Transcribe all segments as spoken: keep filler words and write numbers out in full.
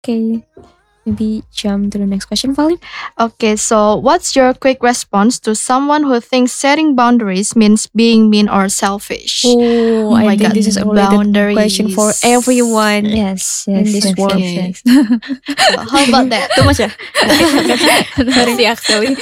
Okay, maybe jump to the next question, Valin. Okay, so what's your quick response to someone who thinks setting boundaries means being mean or selfish? Oh, Oh I my think god, this is a related question for boundaries. everyone Yes, in yes, this yes, world. yes, Okay. So how about that? Too much, yeah. Sorry, actually.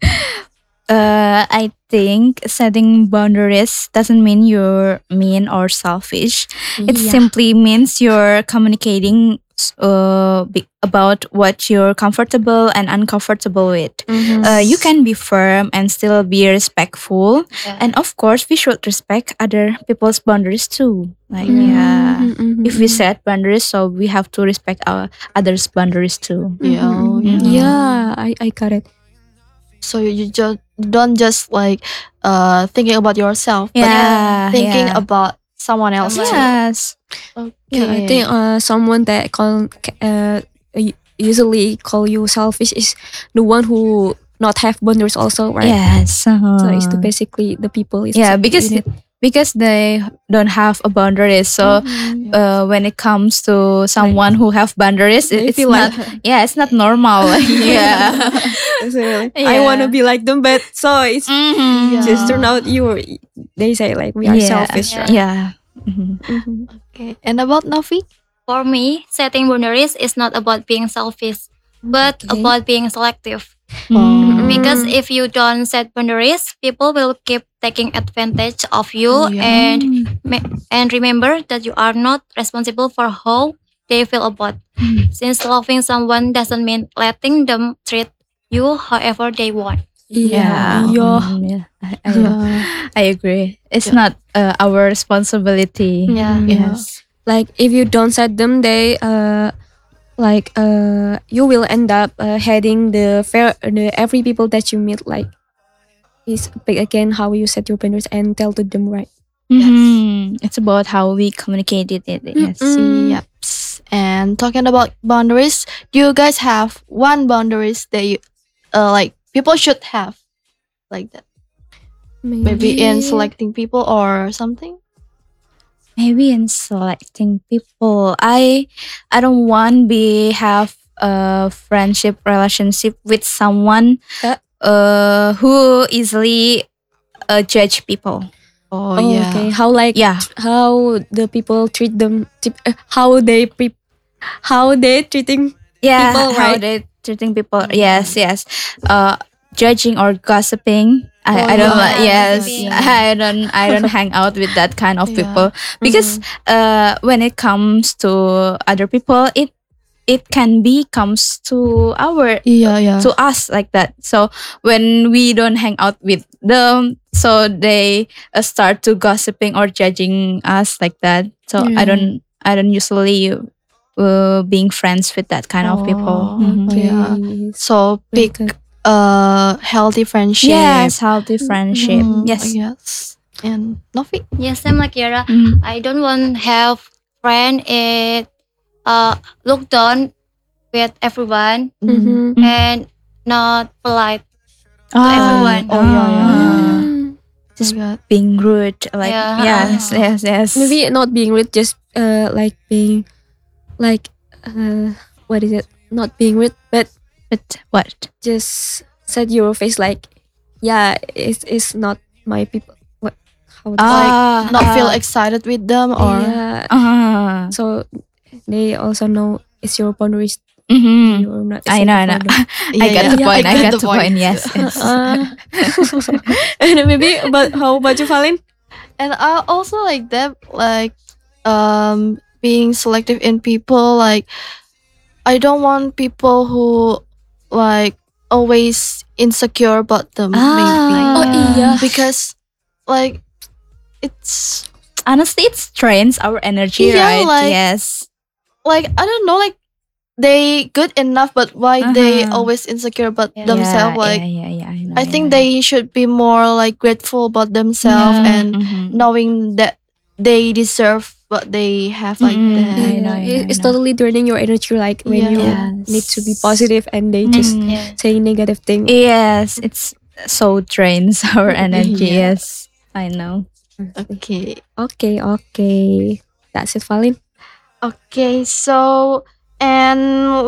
Uh, I think setting boundaries doesn't mean you're mean or selfish. It Yeah. simply means you're communicating uh, be- about what you're comfortable and uncomfortable with. Mhm. Uh, you can be firm and still be respectful. Yeah. And of course, we should respect other people's boundaries too. Like, Yeah. yeah. Mhm, mhm, If we mhm. set boundaries, so we have to respect our others' boundaries too. Yeah, Mhm, mhm. yeah. Yeah, I, I got it. So you just don't just like uh thinking about yourself, but Yeah, thinking yeah. about someone else Someone. too. Yes. Okay. Yeah, I think uh, someone that call uh, u- usually call you selfish is the one who not have boundaries also, right? Yes. uh-huh. So it's the basically the people is yeah, because in it. because they don't have a boundaries. So Mhm. uh, when it comes to someone who have boundaries, it, They it's feel not. like Yeah, it's not normal. yeah. It's really, I want to Yeah. be like them, but so it's Mhm. just Yeah. turn out you. They say like we are Yeah. selfish, right? Yeah. Mhm. Mhm. Okay. And about Novi? For me, setting boundaries is not about being selfish, but Okay. about being selective. Mm. Because Mm. if you don't set boundaries, people will keep taking advantage of you, Yeah. and Mm. me- and remember that you are not responsible for how they feel about. Since loving someone doesn't mean letting them treat you however they want. Yeah. Yeah. Mm, yeah. I, I, Yeah. I agree. It's Yeah. not uh, our responsibility. Yeah. Mhm. Yes. Like if you don't set them, they uh like uh you will end up uh, heading the fair the every people that you meet like is big again how you set your boundaries and tell to them, right? Mhm. It's about how we communicated it. Yes. Mm. Yep. And talking about boundaries, do you guys have one boundaries that you uh like people should have like that? Maybe in selecting people or something? Maybe in selecting people, I I don't want be have a friendship relationship with someone Uh. uh who easily uh, judge people. Oh, Oh, yeah. okay. How like Yeah. how the people treat them, tip- uh, how they pre- how they treating Yeah, people, how right? they treating people. Yes, yes. Uh, judging or gossiping. I, Oh, I don't yeah. like. Yeah, Yes, gossiping. I don't. I don't hang out with that kind of Yeah. people because uh, when it comes to other people, it it can be comes to our Yeah, yeah. to us like that. So when we don't hang out with them, so they uh, start to gossiping or judging us like that. So I don't. I don't usually uh, being friends with that kind of people. Oh, Mhm. Okay. yeah. So Very pick good. a healthy friendship. Yes, healthy friendship. Mm, Yes. Yes. And Novi? Yes, same like Yara. Mm. I don't want have friend it uh look down with everyone Mhm. and not polite. Ah, everyone. Oh, yeah, yeah, yeah. Mm. Just Oh, yeah. being rude. Like Yeah. yes, yes, yes. Maybe not being rude, just uh like being like uh what is it? Not being rude, but but what? just set your face like yeah, it's it's not my people. What? How? to- Ah, Not feel ah, excited with them or yeah. ah. So they also know it's your boundaries. Mhm. You're not. I setting know, I know. for them. I got the yeah, point. I I got got the the point. point. Yes, yes. Uh, and then maybe about how about you, Valin? and I also like that like um being selective in people. Like I don't want people who like always insecure about them Ah, maybe. Oh, iya. Because like it's Honestly, it strains our energy, Yeah, right? like- yes. like I don't know, like they good enough, but why they Uh-huh. always insecure about Yeah. themselves? yeah, Like yeah, yeah, yeah. I, know, I I think know. they should be more like grateful about themselves Mhm, and mhm. knowing that they deserve what they have like Mhm. that. I know, I It- know, I it's know. totally draining your energy. Like when Yeah. you Yes. need to be positive and they just Mhm. Yeah. say negative thing. Yes, it's so drains our energy. Yeah. Yes, I know. Okay. Okay, okay. That's it, Valin. Okay, so and